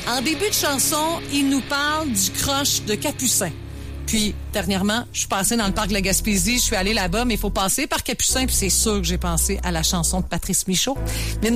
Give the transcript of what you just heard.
En début de chanson, il nous parle du croche de Capucin. Puis, dernièrement, je suis passée dans le parc de la Gaspésie, je suis allée là-bas, mais il faut passer par Capucin, puis c'est sûr que j'ai pensé à la chanson de Patrice Michaud.